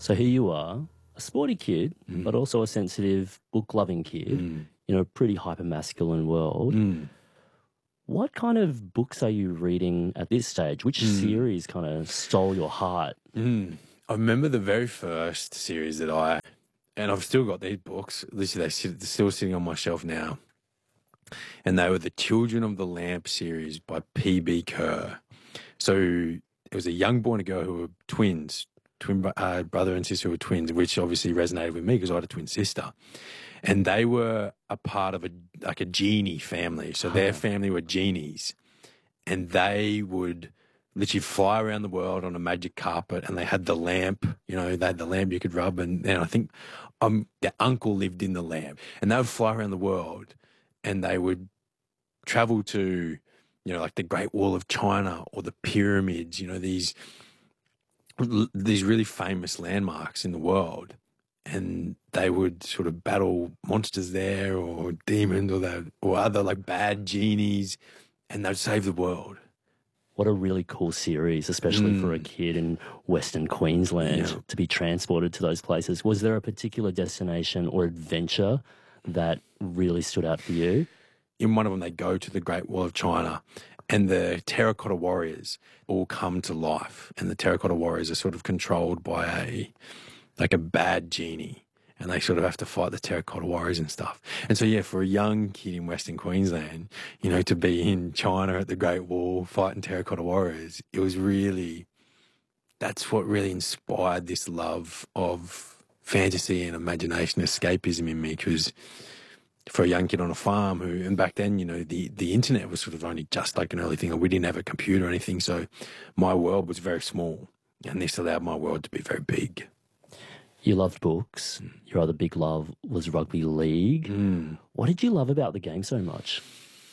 So here you are, a sporty kid, but Mm. also a sensitive, book-loving kid Mm. in a pretty hyper-masculine world. Mm. What kind of books are you reading at this stage? Which Mm. series kind of stole your heart? Mm. I remember the very first series and I've still got these books. Literally, they're still sitting on my shelf now. And they were the Children of the Lamp series by P.B. Kerr. So it was a young boy and a girl who were twins, brother and sister who were twins, which obviously resonated with me because I had a twin sister. And they were a part of a genie family. So their family were genies, and they would literally fly around the world on a magic carpet, and they had the lamp, they had the lamp you could rub. And I think their uncle lived in the lamp, and they would fly around the world, and they would travel to, like the Great Wall of China or the pyramids, these really famous landmarks in the world. And they would sort of battle monsters there or demons or other like bad genies, and they'd save the world. What a really cool series, especially for a kid in Western Queensland Yeah. to be transported to those places. Was there a particular destination or adventure that really stood out for you? In one of them, they go to the Great Wall of China, and the terracotta warriors all come to life. And the terracotta warriors are sort of controlled by a bad genie, and they sort of have to fight the terracotta warriors and stuff. And so, yeah, for a young kid in Western Queensland, to be in China at the Great Wall fighting terracotta warriors, that's what really inspired this love of fantasy and imagination, escapism in me, because for a young kid on a farm and back then, the internet was sort of only just like an early thing, and we didn't have a computer or anything. So my world was very small, and this allowed my world to be very big. You loved books. Your other big love was rugby league. What did you love about the game so much?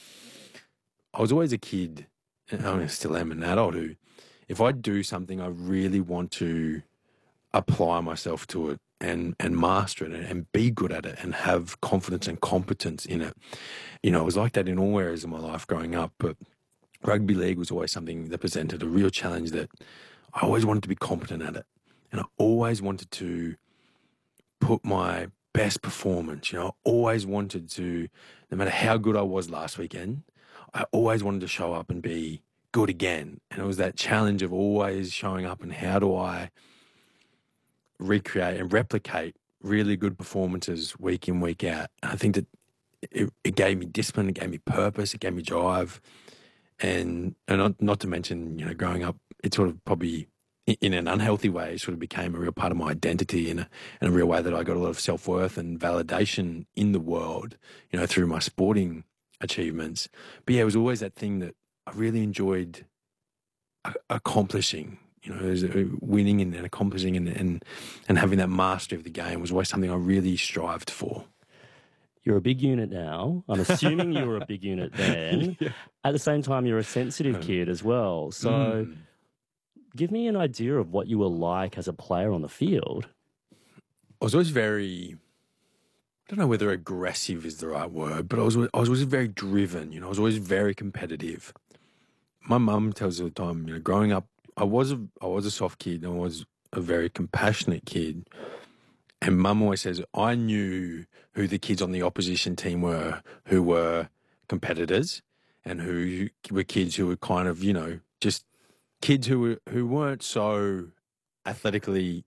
I was always a kid, and I still am an adult, who, if I do something, I really want to apply myself to it and master it and be good at it and have confidence and competence in it. It was like that in all areas of my life growing up, but rugby league was always something that presented a real challenge, that I always wanted to be competent at it. And I always wanted to put my best performance. I always wanted to, no matter how good I was last weekend, I always wanted to show up and be good again. And it was that challenge of always showing up, and how do I recreate and replicate really good performances week in, week out. And I think that it gave me discipline, it gave me purpose, it gave me drive. And not to mention, growing up, it sort of probably in an unhealthy way sort of became a real part of my identity, in a real way that I got a lot of self-worth and validation in the world, through my sporting achievements. But yeah, it was always that thing that I really enjoyed accomplishing. Winning and accomplishing and having that mastery of the game was always something I really strived for. You're a big unit now. I'm assuming you were a big unit then. Yeah. At the same time, you're a sensitive kid as well. So give me an idea of what you were like as a player on the field. I was always I don't know whether aggressive is the right word, but I was always very driven. I was always very competitive. My mum tells all the time, growing up, I was a soft kid, and I was a very compassionate kid. And Mum always says, I knew who the kids on the opposition team were, who were competitors, and who were kids who were kind of, just kids who weren't so athletically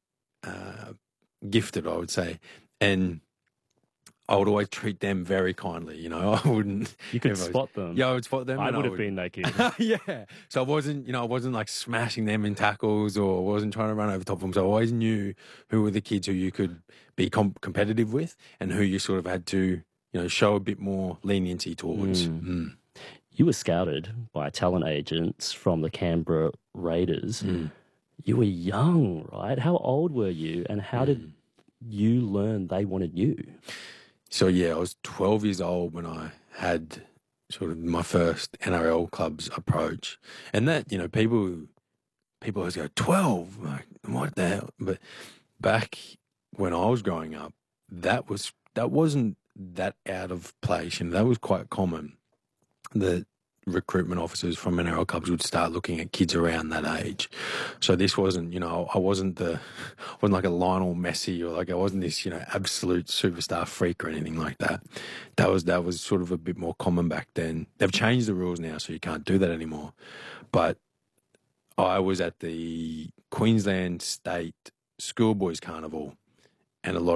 gifted, I would say. And I would always treat them very kindly. I wouldn't. You could spot them. Yeah, I would spot them. I would have been that kid. Yeah. So I wasn't like smashing them in tackles, or I wasn't trying to run over top of them. So I always knew who were the kids who you could be competitive with, and who you sort of had to, show a bit more leniency towards. You were scouted by talent agents from the Canberra Raiders. You were young, right? How old were you, and how did you learn they wanted you? So, yeah, I was 12 years old when I had sort of my first NRL club's approach. And that, people always go, 12? Like, what the hell? But back when I was growing up, that wasn't that out of place, and that was quite common. The recruitment officers from NRL clubs would start looking at kids around that age. So this wasn't, I wasn't like a Lionel Messi, or like I wasn't this, absolute superstar freak or anything like that. That was sort of a bit more common back then. They've changed the rules now, so you can't do that anymore. But I was at the Queensland State Schoolboys Carnival, and a lot